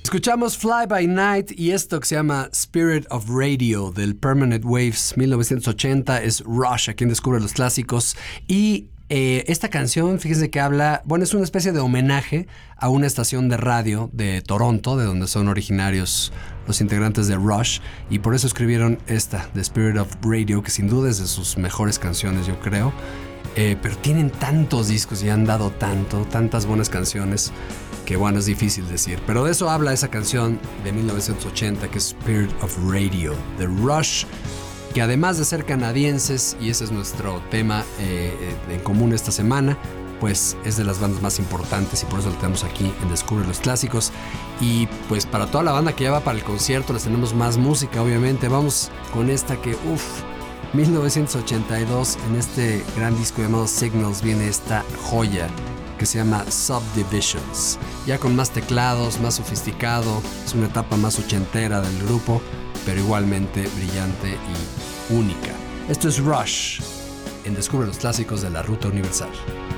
Escuchamos Fly By Night y esto que se llama Spirit of Radio del Permanent Waves 1980 es Rush, aquí en Descubre los Clásicos. Y esta canción, fíjense que habla, bueno, es una especie de homenaje a una estación de radio de Toronto, de donde son originarios los integrantes de Rush, y por eso escribieron esta, The Spirit of Radio, que sin duda es de sus mejores canciones, yo creo. Pero tienen tantos discos y han dado tantas buenas canciones, que bueno, es difícil decir. Pero de eso habla esa canción de 1980, que es Spirit of Radio, de Rush, que además de ser canadienses, y ese es nuestro tema en común esta semana, pues es de las bandas más importantes y por eso lo tenemos aquí en Descubre los Clásicos. Y pues para toda la banda que ya va para el concierto les tenemos más música, obviamente. Vamos con esta que, 1982, en este gran disco llamado Signals viene esta joya que se llama Subdivisions, ya con más teclados, más sofisticado, es una etapa más ochentera del grupo, pero igualmente brillante y única. Esto es Rush en Descubre los Clásicos de la Ruta Universal.